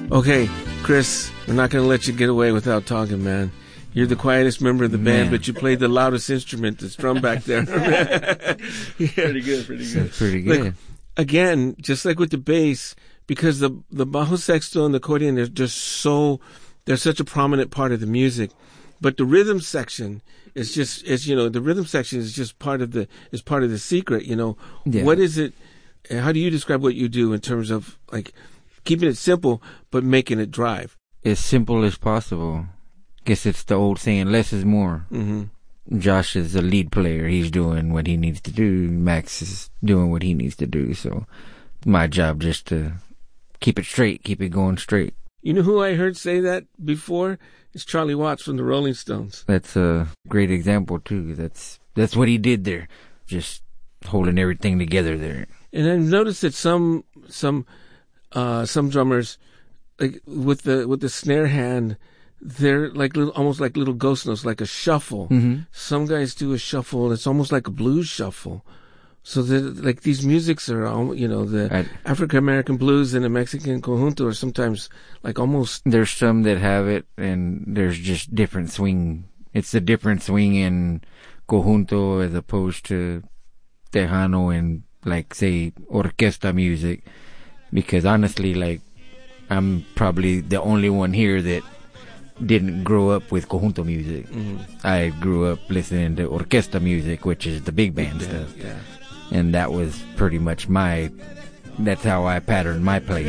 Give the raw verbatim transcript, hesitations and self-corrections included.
Okay, Chris, we're not going to let you get away without talking, man. You're the quietest member of the band, man, but you played the loudest instrument, the drum back there. Yeah. Pretty good, pretty good. That's pretty good. Like, again, just like with the bass, because the the bajo sexto and the accordion, they're just so, they're such a prominent part of the music. But the rhythm section is just, is, you know, the rhythm section is just part of the, is part of the secret, you know. Yeah. What is it, how do you describe what you do in terms of, like, keeping it simple, but making it drive? As simple as possible. Guess it's the old saying, less is more. Mm-hmm. Josh is the lead player. He's doing what he needs to do. Max is doing what he needs to do. So my job just to keep it straight, keep it going straight. You know who I heard say that before? It's Charlie Watts from the Rolling Stones. That's a great example, too. That's that's what he did there. Just holding everything together there. And I've noticed that some some uh, some drummers, like with the with the snare hand, they're like little, almost like little ghost notes, like a shuffle. Mm-hmm. Some guys do a shuffle. It's almost like a blues shuffle. So that, like, these musics are, you know, the I, African American blues and the Mexican conjunto are sometimes like almost. There's some that have it, and there's just different swing. It's a different swing in conjunto as opposed to tejano and, like, say, orquesta music. Because honestly, like, I'm probably the only one here that didn't grow up with conjunto music. Mm-hmm. I grew up listening to orquesta music, which is the big band yeah, stuff. Yeah. And that was pretty much my, that's how I patterned my playing.